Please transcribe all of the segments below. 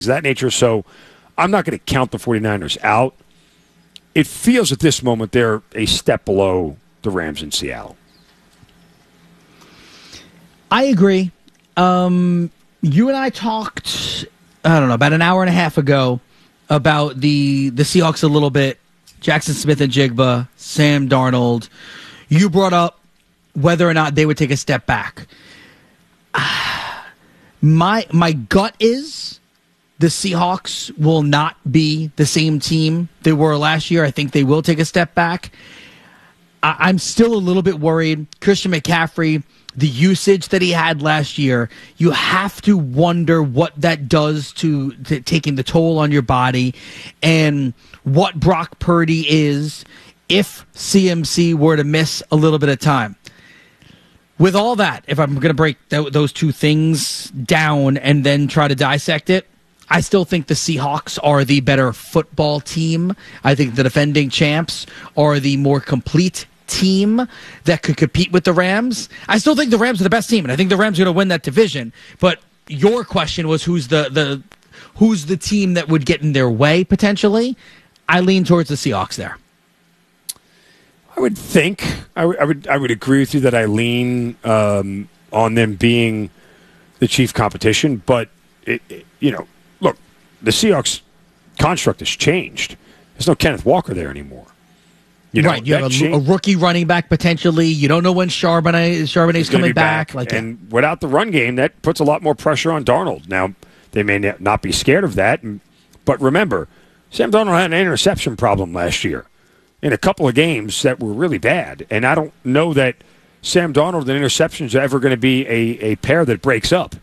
of that nature. So I'm not going to count the 49ers out. It feels at this moment they're a step below the Rams in Seattle. I agree. You and I talked, I don't know, about an hour and a half ago about the Seahawks a little bit. Jackson Smith and Jigba, Sam Darnold. You brought up whether or not they would take a step back. My gut is the Seahawks will not be the same team they were last year. I think they will take a step back. I'm still a little bit worried. Christian McCaffrey, the usage that he had last year, you have to wonder what that does to taking the toll on your body and what Brock Purdy is if CMC were to miss a little bit of time. With all that, if I'm going to break those two things down and then try to dissect it, I still think the Seahawks are the better football team. I think the defending champs are the more complete team that could compete with the Rams. I still think the Rams are the best team, and I think the Rams are going to win that division. But your question was who's the team that would get in their way potentially? I lean towards the Seahawks there. I would think I would agree with you that I lean on them being the chief competition, but look, the Seahawks construct has changed. There's no Kenneth Walker there anymore. You have a rookie running back potentially. You don't know when Charbonnet's coming back. And without the run game, that puts a lot more pressure on Darnold. Now, they may not be scared of that, but remember, Sam Darnold had an interception problem last year in a couple of games that were really bad. And I don't know that Sam Darnold and interceptions are ever going to be a pair that breaks up.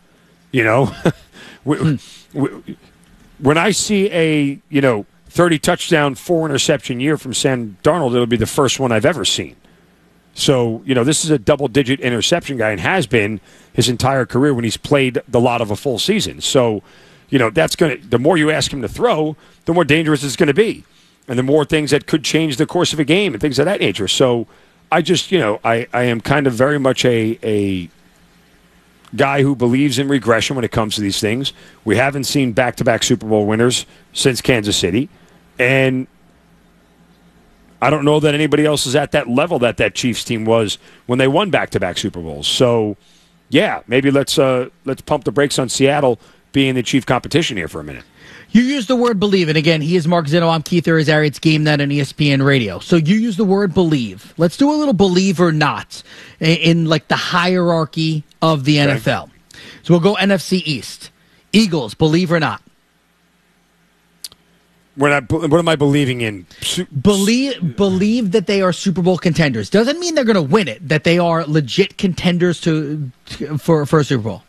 When I see a 30 touchdown, 4 interception year from Sam Darnold, it'll be the first one I've ever seen. So, this is a double-digit interception guy and has been his entire career when he's played the lot of a full season. So, that's the more you ask him to throw, the more dangerous it's going to be. And the more things that could change the course of a game and things of that nature. So, I just, I am kind of very much a guy who believes in regression when it comes to these things. We haven't seen back-to-back Super Bowl winners since Kansas City. And I don't know that anybody else is at that level that Chiefs team was when they won back-to-back Super Bowls. So, yeah, maybe let's pump the brakes on Seattle being the chief competition here for a minute. You use the word believe, and again, he is Mark Zinno, I'm Keith Arias, it's GameNet and ESPN Radio. So you use the word believe. Let's do a little believe or not in like the hierarchy of the NFL. So we'll go NFC East. Eagles, believe or not? What am I believing in? Believe that they are Super Bowl contenders. Doesn't mean they're going to win it, that they are legit contenders for a Super Bowl.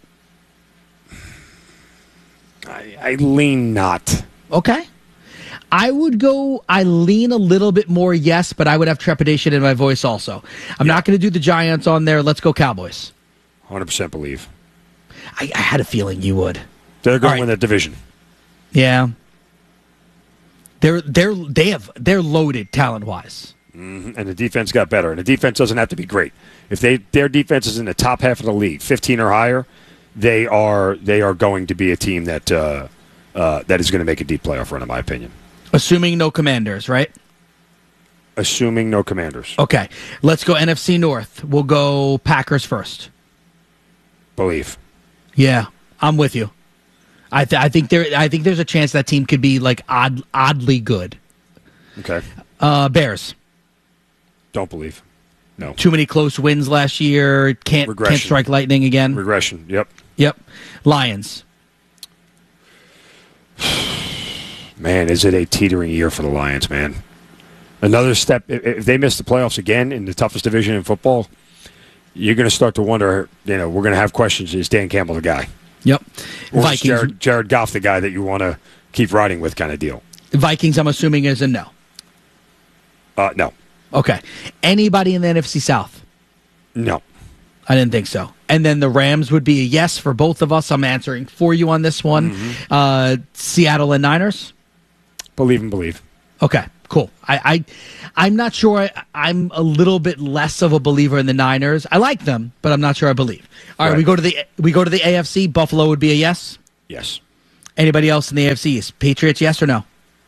I lean not. Okay. I lean a little bit more yes, but I would have trepidation in my voice also. I'm not going to do the Giants on there. Let's go Cowboys. 100% believe. I had a feeling you would. They're going to win that division. Yeah. They're loaded talent-wise. Mm-hmm. And the defense got better. And the defense doesn't have to be great. If their defense is in the top half of the league, 15 or higher, they are going to be a team that is going to make a deep playoff run, in my opinion. Assuming no Commanders, right? Assuming no Commanders. Okay. Let's go NFC North. We'll go Packers first. Believe. Yeah, I'm with you. I think there's a chance that team could be like oddly good. Okay. Bears. Don't believe. No. Too many close wins last year. Can't strike lightning again. Regression. Yep. Lions. Man, is it a teetering year for the Lions, man. Another step. If they miss the playoffs again in the toughest division in football, you're going to start to wonder, we're going to have questions. Is Dan Campbell the guy? Yep. Or Vikings. Is Jared Goff the guy that you want to keep riding with kind of deal? Vikings, I'm assuming, is a no. No. Okay. Anybody in the NFC South? No. I didn't think so. And then the Rams would be a yes for both of us. I'm answering for you on this one. Mm-hmm. Seattle and Niners? Believe and believe. Okay, cool. I'm not sure. I'm a little bit less of a believer in the Niners. I like them, but I'm not sure I believe. All right, we go to the AFC. Buffalo would be a yes? Yes. Anybody else in the AFC East? Patriots, yes or no?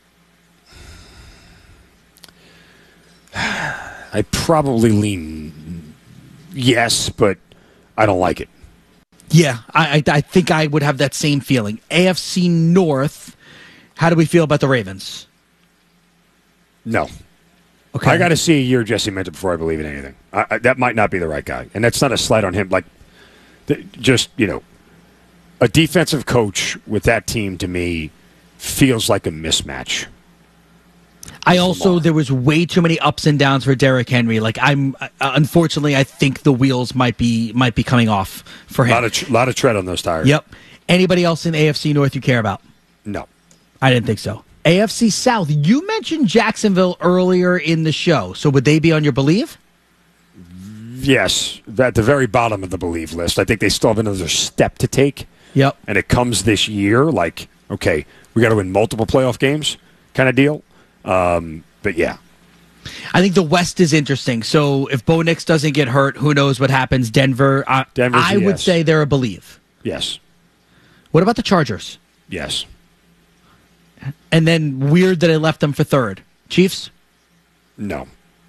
I probably lean yes, but I don't like it. Yeah, I think I would have that same feeling. AFC North, how do we feel about the Ravens? No. Okay. I got to see a year Jesse Minter before I believe in anything. That might not be the right guy. And that's not a slight on him. Like, just, a defensive coach with that team to me feels like a mismatch. There was way too many ups and downs for Derrick Henry. Like, unfortunately, I think the wheels might be coming off for him. A lot of tread on those tires. Yep. Anybody else in AFC North you care about? No. I didn't think so. AFC South, you mentioned Jacksonville earlier in the show. So would they be on your believe? Yes. At the very bottom of the believe list. I think they still have another step to take. Yep. And it comes this year like, okay, we got to win multiple playoff games kind of deal. But yeah. I think the West is interesting. So if Bo Nix doesn't get hurt, who knows what happens? Denver, I would say they're a believe. Yes. What about the Chargers? Yes. And then weird that I left them for third. Chiefs? No.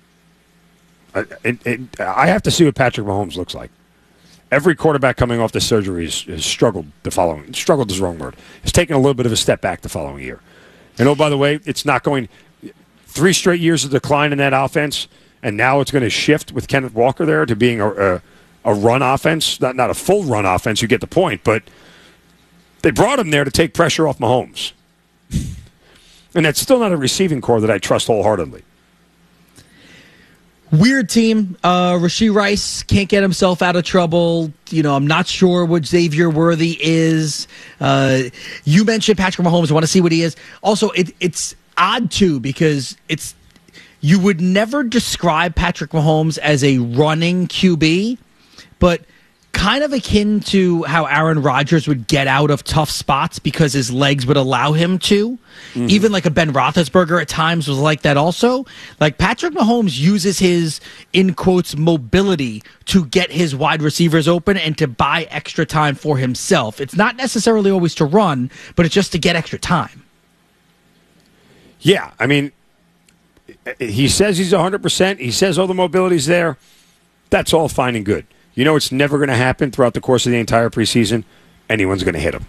I have to see what Patrick Mahomes looks like. Every quarterback coming off the surgery has struggled the following. Struggled is the wrong word. It's taken a little bit of a step back the following year. And oh, by the way, it's not going 3 straight years of decline in that offense, and now it's going to shift with Kenneth Walker there to being a run offense. Not a full run offense, you get the point, but they brought him there to take pressure off Mahomes. And that's still not a receiving core that I trust wholeheartedly. Weird team. Rashee Rice can't get himself out of trouble. I'm not sure what Xavier Worthy is. You mentioned Patrick Mahomes. I want to see what he is. Also, it's odd, too, because you would never describe Patrick Mahomes as a running QB, but kind of akin to how Aaron Rodgers would get out of tough spots because his legs would allow him to. Mm-hmm. Even like a Ben Roethlisberger at times was like that also. Like Patrick Mahomes uses his, in quotes, mobility to get his wide receivers open and to buy extra time for himself. It's not necessarily always to run, but it's just to get extra time. Yeah, I mean, he says he's 100%. He says all the mobility's there. That's all fine and good. It's never going to happen throughout the course of the entire preseason. Anyone's going to hit him.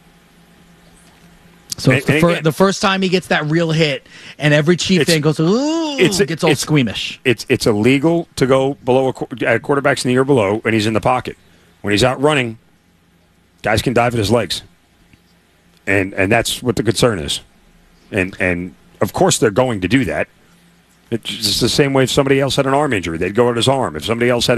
So the first time he gets that real hit, and every Chief fan goes, ooh, gets all squeamish. It's illegal to go below at quarterback's knee or below, and he's in the pocket. When he's out running, guys can dive at his legs. And that's what the concern is. And of course they're going to do that. It's the same way if somebody else had an arm injury, they'd go at his arm. If somebody else had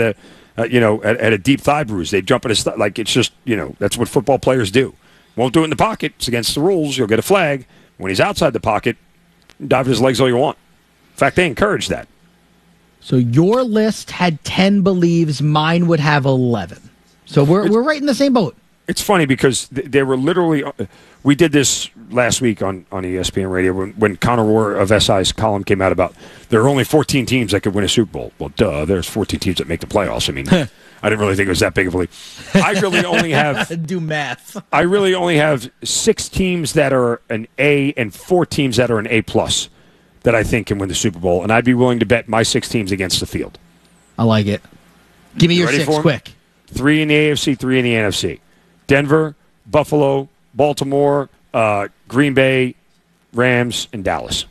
a deep thigh bruise, they'd jump at his thigh. Like, it's just, that's what football players do. Won't do it in the pocket. It's against the rules. You'll get a flag. When he's outside the pocket, dive at his legs all you want. In fact, they encourage that. So your list had 10 believes. Mine would have 11. So we're right in the same boat. It's funny because they were literally we did this last week on ESPN Radio when Connor Rohr of SI's column came out about there are only 14 teams that could win a Super Bowl. Well, duh, there's 14 teams that make the playoffs. I mean, I didn't really think it was that big of a leap. I really only have do math. I really only have 6 teams that are an A and 4 teams that are an A+ that I think can win the Super Bowl, and I'd be willing to bet my 6 teams against the field. I like it. Give me your 6 quick. 3 in the AFC, 3 in the NFC. Denver, Buffalo, Baltimore, Green Bay, Rams, and Dallas.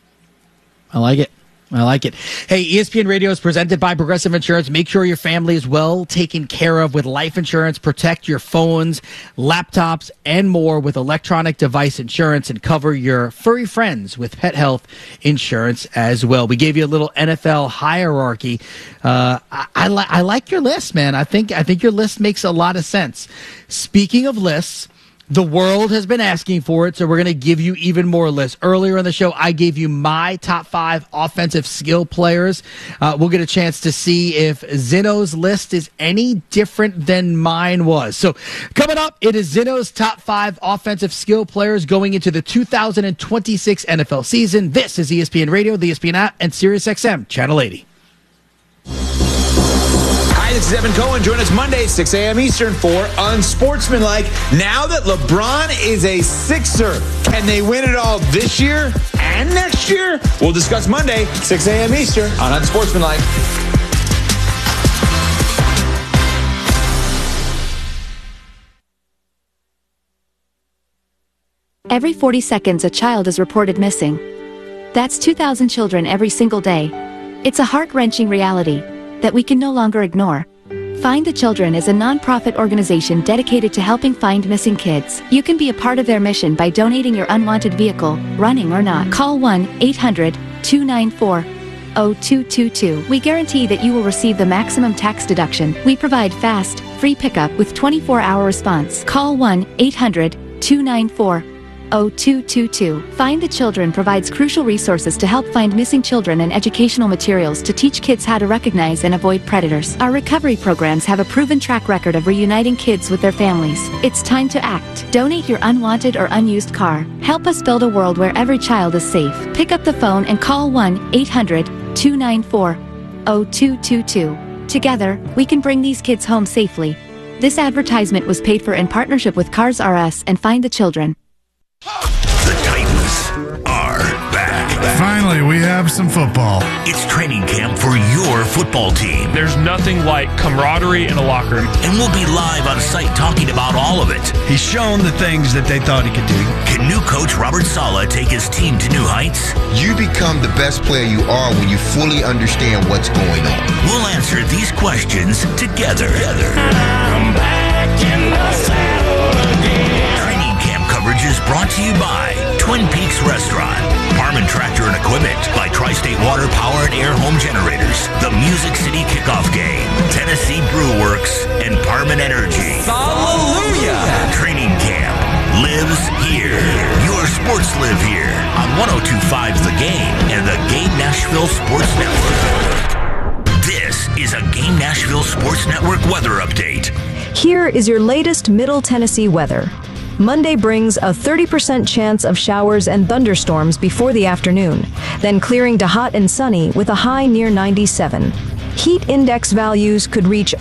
I like it. Hey, ESPN Radio is presented by Progressive Insurance. Make sure your family is well taken care of with life insurance. Protect your phones, laptops, and more with electronic device insurance, and cover your furry friends with pet health insurance as well. We gave you a little NFL hierarchy. I like your list, man. I think your list makes a lot of sense. Speaking of lists, the world has been asking for it, so we're going to give you even more lists. Earlier in the show, I gave you my top 5 offensive skill players. We'll get a chance to see if Zeno's list is any different than mine was. So coming up, it is Zeno's top 5 offensive skill players going into the 2026 NFL season. This is ESPN Radio, the ESPN app, and SiriusXM Channel 80. Hi, Hi, this is Evan Cohen. Join us Monday at 6 a.m. Eastern for Unsportsmanlike. Now that LeBron is a Sixer, can they win it all this year and next year? We'll discuss Monday, 6 a.m. Eastern on Unsportsmanlike. Every 40 seconds, a child is reported missing. That's 2,000 children every single day. It's a heart-wrenching reality that we can no longer ignore. Find the Children is a non-profit organization dedicated to helping find missing kids. You can be a part of their mission by donating your unwanted vehicle, running or not. Call 1-800-294-0222. We guarantee that you will receive the maximum tax deduction. We provide fast, free pickup with 24-hour response. Call 1-800-294-0222. Find the Children provides crucial resources to help find missing children and educational materials to teach kids how to recognize and avoid predators. Our recovery programs have a proven track record of reuniting kids with their families. It's time to act. Donate your unwanted or unused car. Help us build a world where every child is safe. Pick up the phone and call 1-800-294-0222. Together, we can bring these kids home safely. This advertisement was paid for in partnership with Cars R Us and Find the Children. The Titans are back. Finally, we have some football. It's training camp for your football team. There's nothing like camaraderie in a locker room. And we'll be live on site talking about all of it. He's shown the things that they thought he could do. Can new coach Robert Saleh take his team to new heights? You become the best player you are when you fully understand what's going on. We'll answer these questions together. I'm back in the saddle again. Coverage is brought to you by Twin Peaks Restaurant, Parman Tractor and Equipment, by Tri-State Water Power and Air Home Generators, the Music City Kickoff Game, Tennessee Brew Works, and Parman Energy. Hallelujah! Training camp lives here. Your sports live here on 102.5 The Game and the Game Nashville Sports Network. This is a Game Nashville Sports Network weather update. Here is your latest Middle Tennessee weather. Monday brings a 30% chance of showers and thunderstorms before the afternoon, then clearing to hot and sunny with a high near 97. Heat index values could reach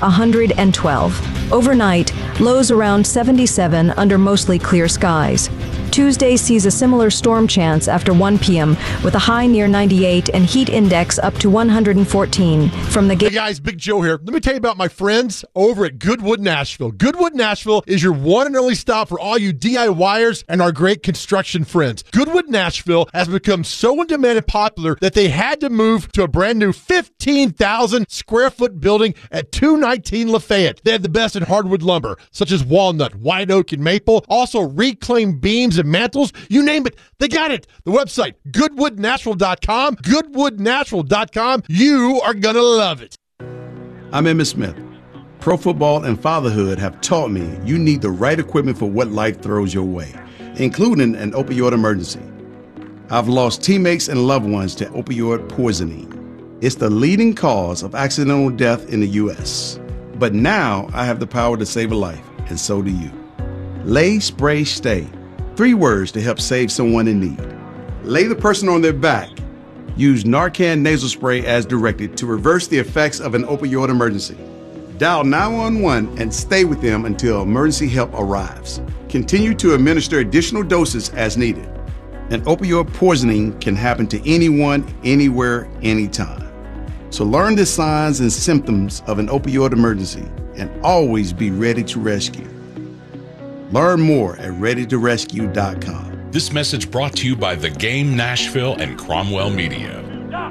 112. Overnight, lows around 77 under mostly clear skies. Tuesday sees a similar storm chance after 1 p.m. with a high near 98 and heat index up to 114. From the Hey guys, Big Joe here. Let me tell you about my friends over at Goodwood Nashville. Goodwood Nashville is your one and only stop for all you DIYers and our great construction friends. Goodwood Nashville has become so in demand and popular that they had to move to a brand new 15,000 square foot building at 219 Lafayette. They have the best in hardwood lumber, such as walnut, white oak, and maple. Also reclaimed beams and mantles, you name it, they got it. The website, goodwoodnatural.com, goodwoodnatural.com. You are going to love it. I'm Emmitt Smith. Pro football and fatherhood have taught me you need the right equipment for what life throws your way, including an opioid emergency. I've lost teammates and loved ones to opioid poisoning. It's the leading cause of accidental death in the U.S. But now I have the power to save a life, and so do you. Lay, Spray, Stay. 3 words to help save someone in need. Lay the person on their back. Use Narcan nasal spray as directed to reverse the effects of an opioid emergency. Dial 911 and stay with them until emergency help arrives. Continue to administer additional doses as needed. An opioid poisoning can happen to anyone, anywhere, anytime. So learn the signs and symptoms of an opioid emergency and always be ready to rescue. Learn more at readytorescue.com. This message brought to you by The Game Nashville and Cromwell Media.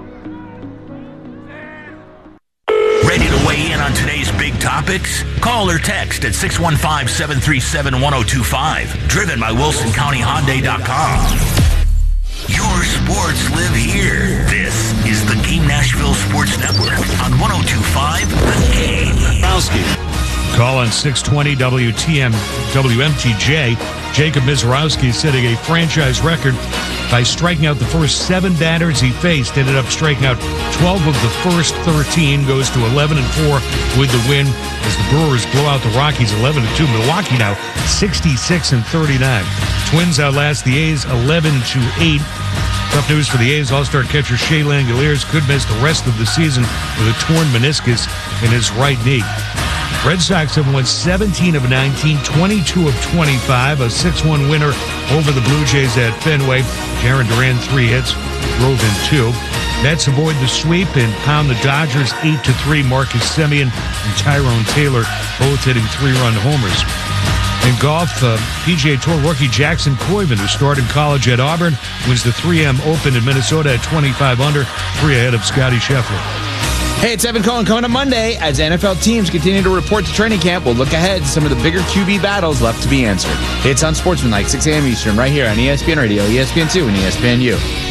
Ready to weigh in on today's big topics? Call or text at 615-737-1025. Driven by WilsonCountyHyundai.com. Your sports live here. This is the Game Nashville Sports Network on 102.5 The Game. Call on 620 WMTJ. Jacob Mizorowski setting a franchise record by striking out the first 7 batters he faced. Ended up striking out 12 of the first 13. Goes to 11-4 with the win as the Brewers blow out the Rockies 11-2. Milwaukee now 66-39. Twins outlast the A's 11-8. Tough news for the A's. All-star catcher Shea Langoliers could miss the rest of the season with a torn meniscus in his right knee. Red Sox have won 17 of 19, 22 of 25, a 6-1 winner over the Blue Jays at Fenway. Jarren Duran, 3 hits, drove in 2. Mets avoid the sweep and pound the Dodgers 8-3. Marcus Semien and Tyrone Taylor both hitting 3-run homers. In golf, PGA Tour rookie Jackson Koiven, who started college at Auburn, wins the 3M Open in Minnesota at 25 under, 3 ahead of Scotty Scheffler. Hey, it's Evan Cohen coming up Monday. As NFL teams continue to report to training camp, we'll look ahead to some of the bigger QB battles left to be answered. It's on Sportsmanlike, 6 a.m. Eastern, right here on ESPN Radio, ESPN2, and ESPNU.